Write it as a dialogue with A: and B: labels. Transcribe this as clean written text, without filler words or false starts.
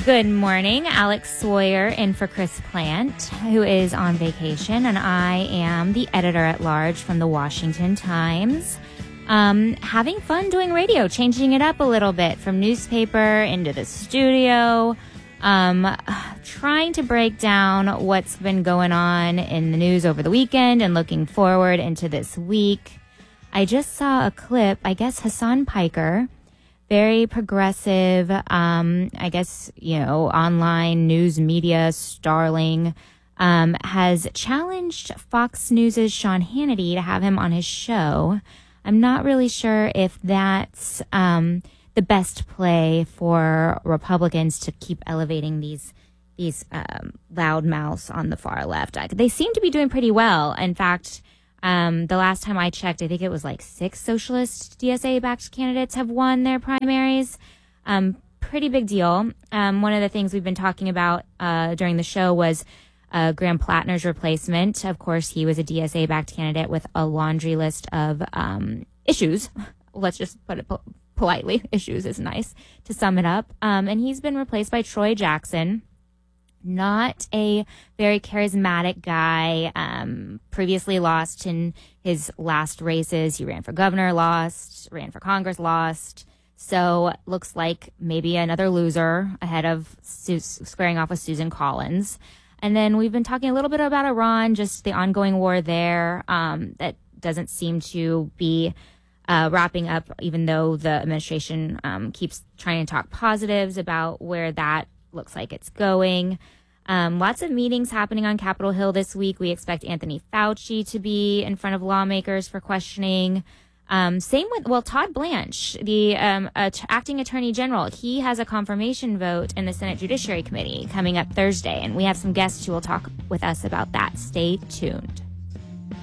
A: Good morning. Alex Sawyer in for Chris Plant, who is on vacation, and I am the editor-at-large from the Washington Times. Having fun doing radio, changing it up a little bit from newspaper into the studio, trying to break down what's been going on in the news over the weekend and looking forward into this week. I just saw a clip, I guess Hassan Piker, very progressive, online news media starling, has challenged Fox News' Sean Hannity to have him on his show. I'm not really sure if that's the best play for Republicans to keep elevating these loud mouths on the far left. They seem to be doing pretty well. In fact, the last time I checked, I think it was like 6 socialist DSA-backed candidates have won their primaries. Pretty big deal. One of the things we've been talking about during the show was Graham Plattner's replacement. Of course, he was a DSA-backed candidate with a laundry list of issues. Let's just put it politely. Issues is nice to sum it up. And he's been replaced by Troy Jackson. Not a very charismatic guy, previously lost in his last races. He ran for governor, lost, ran for Congress, lost. So looks like maybe another loser ahead of squaring off with Susan Collins. And then we've been talking a little bit about Iran, just the ongoing war there, that doesn't seem to be wrapping up, even though the administration keeps trying to talk positives about where that looks like it's going. Lots of meetings happening on Capitol Hill this week. We expect Anthony Fauci to be in front of lawmakers for questioning. Same with, Todd Blanche, the acting attorney general. He has a confirmation vote in the Senate Judiciary Committee coming up Thursday, and we have some guests who will talk with us about that. Stay tuned.